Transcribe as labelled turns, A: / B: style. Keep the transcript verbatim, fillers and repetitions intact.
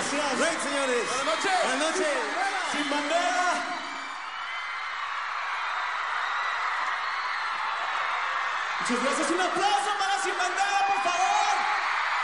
A: gracias.
B: Right, señores.
C: Buenas noches.
B: Buenas noches.
A: Sin Bandera. Muchas gracias. Un aplauso para Sin Bandera, por favor.